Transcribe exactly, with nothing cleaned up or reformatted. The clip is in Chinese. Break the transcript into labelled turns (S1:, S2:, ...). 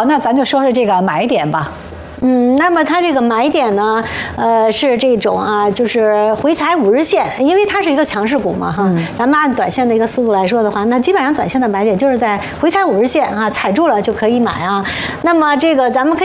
S1: 好，那咱就说说这个买点吧。
S2: 嗯，那么它这个买点呢，呃，是这种啊，就是回踩五日线，因为它是一个强势股嘛，哈，嗯、咱们按短线的一个思路来说的话，那基本上短线的买点就是在回踩五日线啊，踩住了就可以买啊。那么这个咱们可以。